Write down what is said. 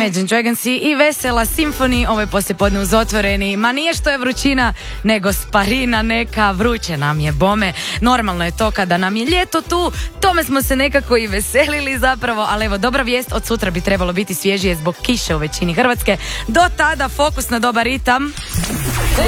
Imagine Dragons i Vesela Symphony, ovo je poslijepodne uz Otvoreni. Ma nije što je vrućina, nego sparina neka, vruće nam je bome. Normalno je to kada nam je ljeto tu, tome smo se nekako i veselili zapravo, ali evo, dobra vijest, od sutra bi trebalo biti svježije zbog kiše u većini Hrvatske. Do tada fokus na dobar ritam.